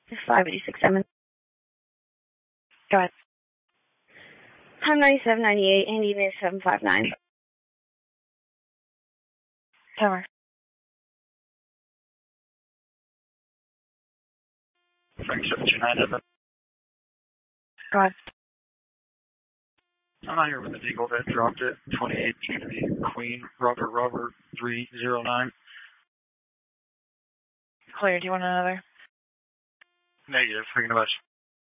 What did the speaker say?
5867. Go ahead. Time 9798, Andy is 759. Tower. Frank 729. Go ahead. I'm not here with the Eagle that dropped it. 28 Kennedy, Queen, Robert 309. Clear. Do you want another? Negative. Thank you very much.